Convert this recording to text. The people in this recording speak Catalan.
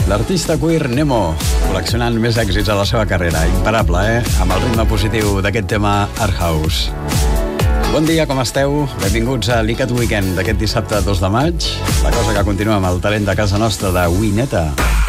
L'artista queer Nemo, col·leccionant més èxits a la seva carrera. Imparable, Amb el ritme positiu d'aquest tema Art House. Bon dia, com esteu? Benvinguts a l'ICAT Weekend d'aquest dissabte 2 de maig. La cosa que continua amb el talent de casa nostra de Wineta.